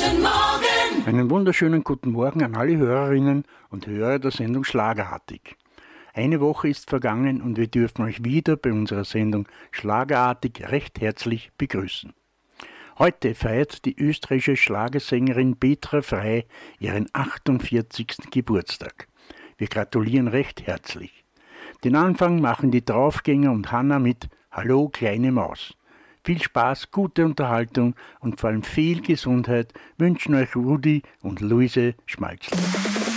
Guten Morgen! Einen wunderschönen guten Morgen an alle Hörerinnen und Hörer der Sendung Schlagerartig. Eine Woche ist vergangen und wir dürfen euch wieder bei unserer Sendung Schlagerartig recht herzlich begrüßen. Heute feiert die österreichische Schlagersängerin Petra Frey ihren 48. Geburtstag. Wir gratulieren recht herzlich. Den Anfang machen die Draufgänger und Hanna mit Hallo kleine Maus. Viel Spaß, gute Unterhaltung und vor allem viel Gesundheit wünschen euch Rudi und Luise Schmalzl.